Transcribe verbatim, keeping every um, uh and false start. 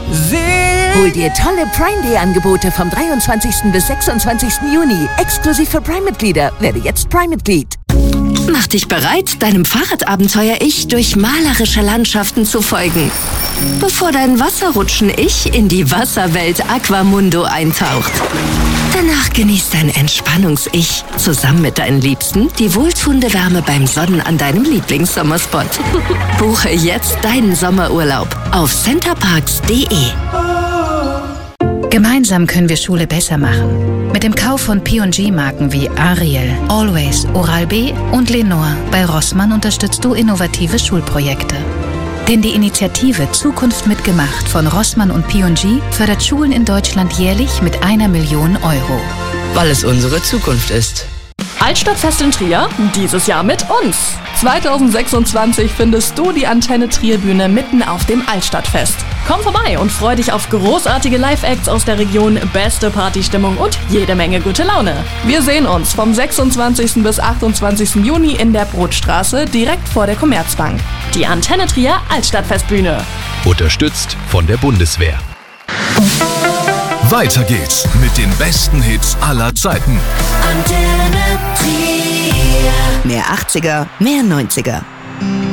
Hol dir tolle Prime Day Angebote vom dreiundzwanzigsten bis sechsundzwanzigsten Juni. Exklusiv für Prime-Mitglieder. Werde jetzt Prime-Mitglied. Mach dich bereit, deinem Fahrradabenteuer-Ich durch malerische Landschaften zu folgen, bevor dein Wasserrutschen-Ich in die Wasserwelt Aquamundo eintaucht. Danach genießt dein Entspannungs-Ich zusammen mit deinen Liebsten die wohltuende Wärme beim Sonnen an deinem Lieblingssommerspot. Buche jetzt deinen Sommerurlaub auf centerparks punkt de. Gemeinsam können wir Schule besser machen. Mit dem Kauf von P und G-Marken wie Ariel, Always, Oral-B und Lenore bei Rossmann unterstützt du innovative Schulprojekte. Denn die Initiative Zukunft mitgemacht von Rossmann und P und G fördert Schulen in Deutschland jährlich mit einer Million Euro. Weil es unsere Zukunft ist. Altstadtfest in Trier, dieses Jahr mit uns. zweitausendsechsundzwanzig findest du die Antenne Trier-Bühne mitten auf dem Altstadtfest. Komm vorbei und freu dich auf großartige Live-Acts aus der Region, beste Partystimmung und jede Menge gute Laune. Wir sehen uns vom sechsundzwanzigsten bis achtundzwanzigsten Juni in der Brotstraße direkt vor der Commerzbank. Die Antenne Trier Altstadtfestbühne. Unterstützt von der Bundeswehr. Weiter geht's mit den besten Hits aller Zeiten. Mehr achtziger, mehr neunziger.